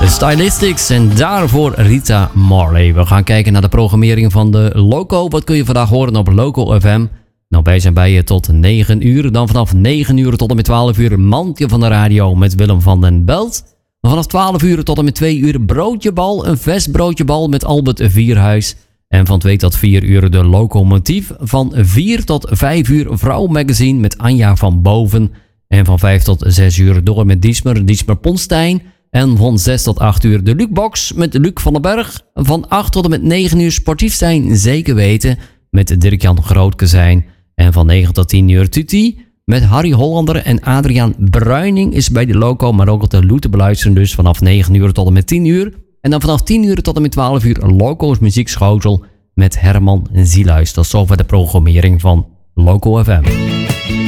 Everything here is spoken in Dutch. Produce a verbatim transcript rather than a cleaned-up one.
Stylistics en daarvoor Rita Marley. We gaan kijken naar de programmering van de Loco. Wat kun je vandaag horen op Loco F M? Nou, wij zijn bij je tot negen uur. Dan vanaf negen uur tot en met twaalf uur Mandje van de Radio met Willem van den Belt. Maar vanaf twaalf uur tot en met twee uur Broodjebal, een vest broodjebal met Albert Vierhuis. En van twee tot vier uur de Locomotief. Van vier tot vijf uur Vrouw Magazine met Anja van Boven. En van vijf tot zes uur door met Diesmer, Diesmer Ponstein. En van zes tot acht uur de Lukebox met Luc van den Berg. Van acht tot en met negen uur Sportief zijn, zeker weten, met Dirk-Jan Grootkezijn. En van negen tot tien uur Tuti met Harry Hollander en Adriaan Bruining is bij de Loco. Maar ook op de Loe te beluisteren dus vanaf negen uur tot en met tien uur. En dan vanaf tien uur tot en met twaalf uur Loco's Muziekschotel met Herman Zieluis. Dat is zover de programmering van Loco F M.